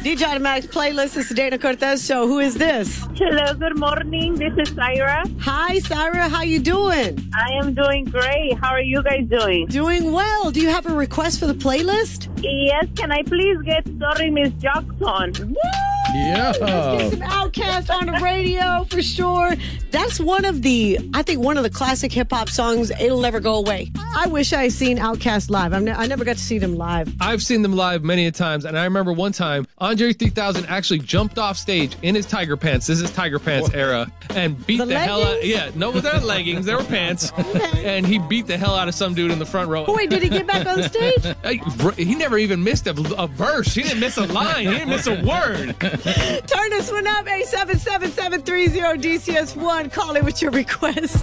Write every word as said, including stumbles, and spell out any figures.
D J Automatic's playlist. This is Dana Cortez Show. Who is this? Hello, good morning. This is Syra. Hi, Syra. How you doing? I am doing great. How are you guys doing? Doing well. Do you have a request for the playlist? Yes, can I please get Sorry Miss Jackson? Woo! Yeah. Let's get some Outkast on the radio for sure. That's one of the, I think, one of the classic hip-hop songs. It'll never go away. I wish I had seen Outkast live. I've ne- I never got to see them live. I've seen them live many a times, and I remember one time Andre three thousand actually jumped off stage in his tiger pants. This is tiger pants era, and beat The the, hell out. leggings? Yeah, no, they weren't leggings, they were pants, and he beat the hell out of some dude in the front row. Oh, wait, did he get back on stage? Hey, He never even missed a, a verse. He didn't miss a line. He didn't miss a word. Turn this one up, eight seven seven, seven three zero D C S one. Call it with your request.